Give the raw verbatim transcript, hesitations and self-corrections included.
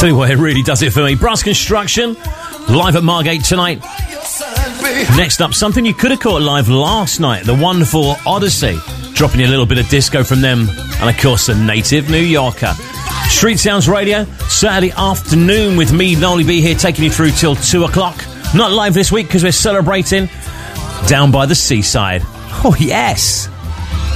Tell you what, it really does it for me. Brass Construction, live at Margate tonight. Next up, something you could have caught live last night, the wonderful Odyssey. Dropping you a little bit of disco from them, and of course, a native New Yorker. Street Sounds Radio, Saturday afternoon with me, Nolly B, here taking you through till two o'clock. Not live this week because we're celebrating down by the seaside. Oh, yes.